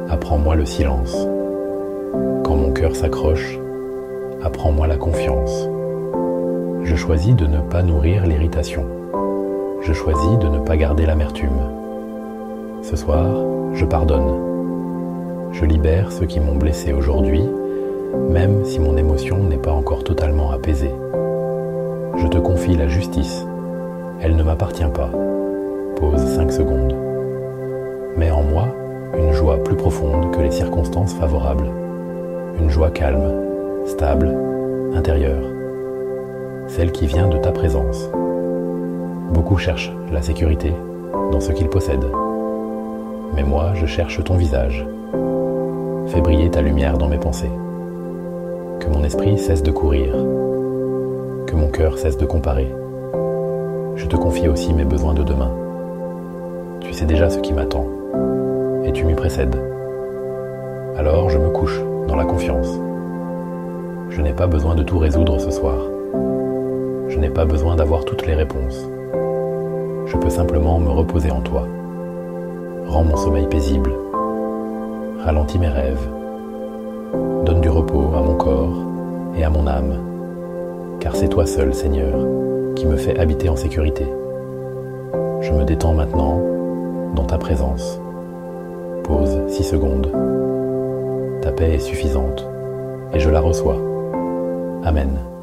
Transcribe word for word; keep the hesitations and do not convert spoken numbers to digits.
apprends-moi le silence. Quand mon cœur s'accroche, apprends-moi la confiance. Je choisis de ne pas nourrir l'irritation. Je choisis de ne pas garder l'amertume. Ce soir, je pardonne. Je libère ceux qui m'ont blessé aujourd'hui, même si mon émotion n'est pas encore totalement apaisée. Je te confie la justice. Elle ne m'appartient pas. Pause cinq secondes. Mets en moi une joie plus profonde que les circonstances favorables. Une joie calme, stable, intérieure. Celle qui vient de ta présence. Beaucoup cherchent la sécurité dans ce qu'ils possèdent. Mais moi, je cherche ton visage. Fais briller ta lumière dans mes pensées. Que mon esprit cesse de courir. Que mon cœur cesse de comparer. Je te confie aussi mes besoins de demain. Tu sais déjà ce qui m'attend. Et tu m'y précèdes. Alors je me couche dans la confiance. Je n'ai pas besoin de tout résoudre ce soir. Je n'ai pas besoin d'avoir toutes les réponses. Je peux simplement me reposer en toi. Rends mon sommeil paisible. Ralentis mes rêves. Donne du repos à mon corps et à mon âme. Car c'est toi seul, Seigneur, qui me fait habiter en sécurité. Je me détends maintenant dans ta présence. Pause six secondes. Ta paix est suffisante et je la reçois. Amen.